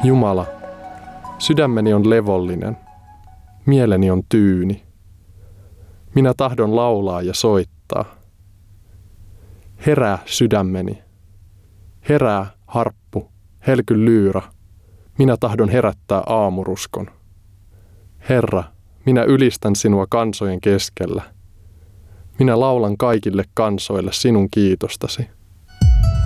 Jumala, sydämeni on levollinen, mieleni on tyyni. Minä tahdon laulaa ja soittaa. Herää sydämeni, herää harppu, helky lyyrä. Minä tahdon herättää aamuruskon. Herra, minä ylistän sinua kansojen keskellä. Minä laulan kaikille kansoille sinun kiitostasi.